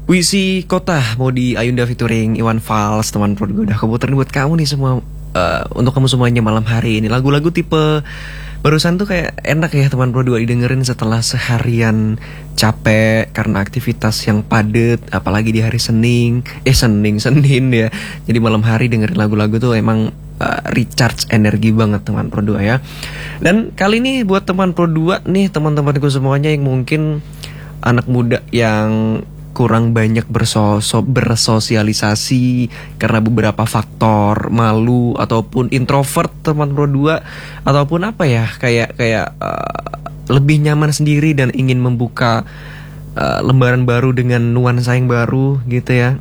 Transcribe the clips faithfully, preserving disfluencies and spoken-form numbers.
Puisi Kota mau di Ayunda featuring Iwan Fals, teman Pro dua udah keputerin buat kamu nih semua, uh, untuk kamu semuanya malam hari ini. Lagu-lagu tipe barusan tuh kayak enak ya teman Pro dua didengerin setelah seharian capek karena aktivitas yang padat, apalagi di hari Senin, eh Senin Senin ya. Jadi malam hari dengerin lagu-lagu tuh emang uh, recharge energi banget teman Pro dua ya. Dan kali ini buat teman Pro dua nih, teman-temanku semuanya yang mungkin anak muda yang kurang banyak bersoso, bersosialisasi karena beberapa faktor, malu ataupun introvert teman Pro dua, ataupun apa ya, kayak kayak uh, lebih nyaman sendiri dan ingin membuka uh, lembaran baru dengan nuansa yang baru gitu ya.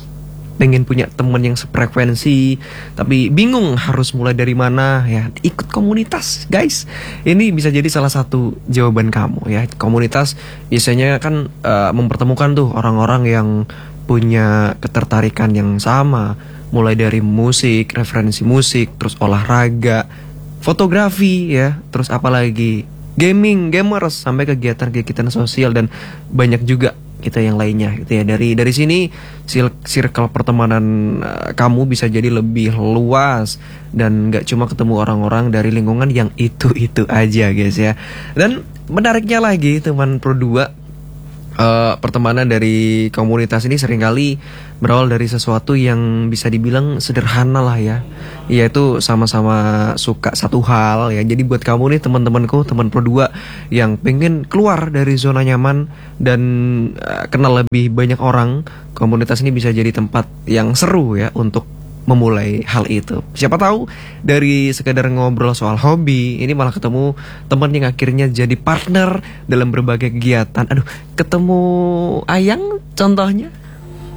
Pengen punya teman yang sefrekuensi tapi bingung harus mulai dari mana ya. Ikut komunitas guys, ini bisa jadi salah satu jawaban kamu ya. Komunitas biasanya kan uh, mempertemukan tuh orang-orang yang punya ketertarikan yang sama, mulai dari musik, referensi musik, terus olahraga, fotografi ya, terus apalagi gaming, gamers, sampai kegiatan-kegiatan sosial dan banyak juga kita yang lainnya gitu ya. Dari dari sini circle pertemanan uh, kamu bisa jadi lebih luas dan nggak cuma ketemu orang-orang dari lingkungan yang itu-itu aja guys ya. Dan menariknya lagi teman Pro dua, uh, pertemanan dari komunitas ini seringkali berawal dari sesuatu yang bisa dibilang sederhana lah ya, yaitu sama-sama suka satu hal ya. Jadi buat kamu nih teman-temanku, teman Pro dua yang pengen keluar dari zona nyaman dan uh, kenal lebih banyak orang, komunitas ini bisa jadi tempat yang seru ya untuk memulai hal itu. Siapa tahu dari sekedar ngobrol soal hobi, ini malah ketemu teman yang akhirnya jadi partner dalam berbagai kegiatan. Aduh, ketemu Ayang contohnya.